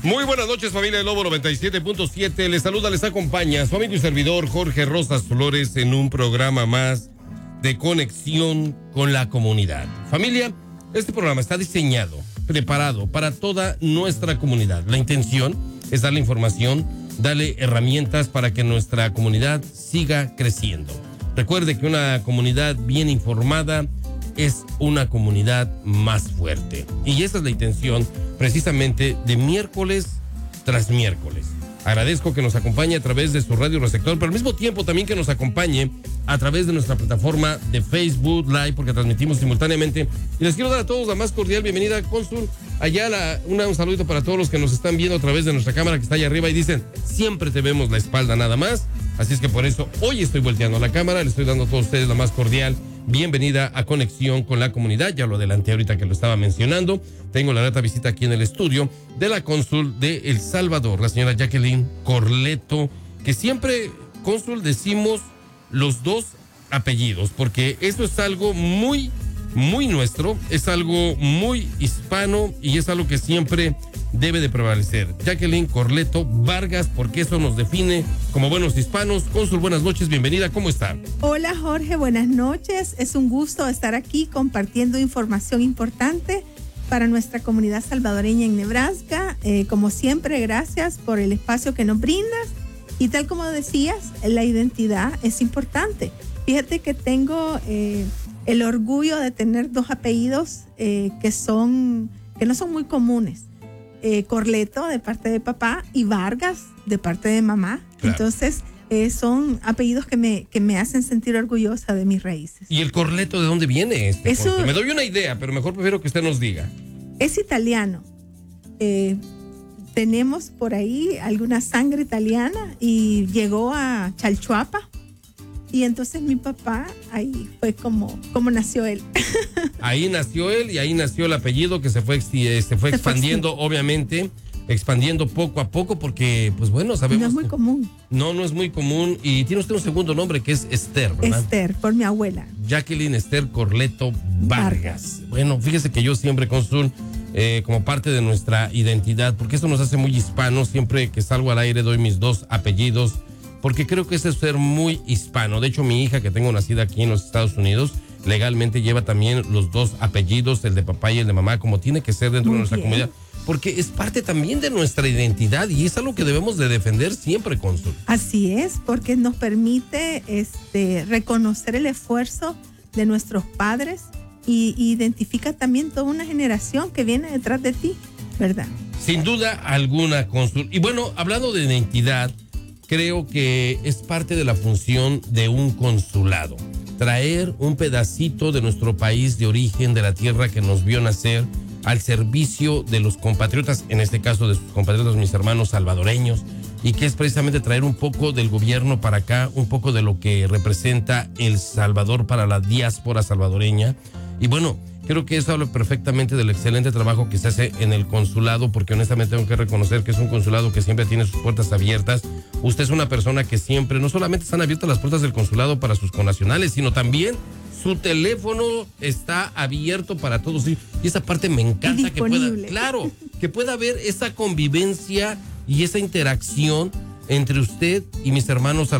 Muy buenas noches, familia de Lobo 97.7. Les saluda, les acompaña su amigo y servidor Jorge Rosas Flores en un programa más de conexión con la comunidad. Familia, este programa está diseñado, preparado para toda nuestra comunidad. La intención es darle información, darle herramientas para que nuestra comunidad siga creciendo. Recuerde que una comunidad bien informada es una comunidad más fuerte. Y esa es la intención precisamente de miércoles tras miércoles. Agradezco que nos acompañe a través de su radio receptor, pero al mismo tiempo también que nos acompañe a través de nuestra plataforma de Facebook Live, porque transmitimos simultáneamente. Y les quiero dar a todos la más cordial bienvenida, cónsul Ayala. Un saludito para todos los que nos están viendo a través de nuestra cámara que está allá arriba y dicen, siempre te vemos la espalda nada más. Así es que por eso hoy estoy volteando la cámara, les estoy dando a todos ustedes la más cordial bienvenida a Conexión con la Comunidad. Ya lo adelanté ahorita que lo estaba mencionando. Tengo la grata visita aquí en el estudio de la cónsul de El Salvador, la señora Jacqueline Corleto, que siempre, cónsul, decimos los dos apellidos, porque eso es algo muy nuestro, es algo muy hispano y es algo que siempre debe de prevalecer. Jacqueline Corleto Vargas, porque eso nos define como buenos hispanos. Cónsul, buenas noches, bienvenida, ¿cómo está? Hola Jorge, buenas noches. Es un gusto estar aquí compartiendo información importante para nuestra comunidad salvadoreña en Nebraska. Como siempre, gracias por el espacio que nos brindas. Y tal como decías, la identidad es importante. Fíjate que tengo el orgullo de tener dos apellidos que no son muy comunes. Corleto de parte de papá y Vargas de parte de mamá. Claro. Entonces son apellidos que me hacen sentir orgullosa de mis raíces. ¿Y el Corleto de dónde viene? Eso, me doy una idea, pero mejor prefiero que usted nos diga. Es italiano. Tenemos por ahí alguna sangre italiana y llegó a Chalchuapa. Y entonces mi papá, ahí fue como nació él. Ahí nació él y ahí nació el apellido que se fue expandiendo, obviamente, expandiendo poco a poco porque, pues bueno, sabemos. No es muy común. No es muy común. Y tiene usted un segundo nombre que es Esther, ¿verdad? Esther, por mi abuela. Jacqueline Esther Corleto Vargas. Bueno, fíjese que yo siempre, cónsul, como parte de nuestra identidad, porque esto nos hace muy hispanos, siempre que salgo al aire doy mis dos apellidos, porque creo que ese es ser muy hispano. De hecho, mi hija, que tengo nacida aquí en los Estados Unidos, legalmente lleva también los dos apellidos, el de papá y el de mamá, como tiene que ser dentro de nuestra comunidad, porque es parte también de nuestra identidad y es algo que debemos de defender siempre, cónsul. Así es, porque nos permite reconocer el esfuerzo de nuestros padres y identifica también toda una generación que viene detrás de ti, ¿verdad? Sin duda alguna, cónsul. Y bueno, hablando de identidad, creo que es parte de la función de un consulado. Traer un pedacito de nuestro país de origen, de la tierra que nos vio nacer, al servicio de los compatriotas, en este caso de sus compatriotas, mis hermanos salvadoreños, y que es precisamente traer un poco del gobierno para acá, un poco de lo que representa El Salvador para la diáspora salvadoreña. Y bueno, creo que eso habla perfectamente del excelente trabajo que se hace en el consulado, porque honestamente tengo que reconocer que es un consulado que siempre tiene sus puertas abiertas. Usted es una persona que siempre, no solamente están abiertas las puertas del consulado para sus connacionales, sino también su teléfono está abierto para todos. Y esa parte me encanta, que pueda haber esa convivencia y esa interacción entre usted y mis hermanos